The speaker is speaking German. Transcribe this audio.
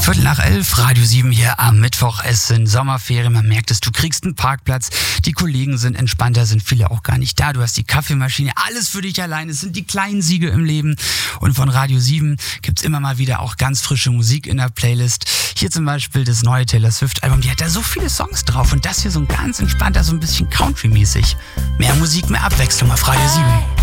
11:15, Radio 7 hier am Mittwoch. Es sind Sommerferien, man merkt es, du kriegst einen Parkplatz, die Kollegen sind entspannter, sind viele auch gar nicht da. Du hast die Kaffeemaschine, alles für dich allein. Es sind die kleinen Siege im Leben. Und von Radio 7 gibt's immer mal wieder auch ganz frische Musik in der Playlist. Hier zum Beispiel das neue Taylor Swift-Album, die hat da so viele Songs drauf. Und das hier so ein ganz entspannter, so ein bisschen Country-mäßig. Mehr Musik, mehr Abwechslung auf Radio 7.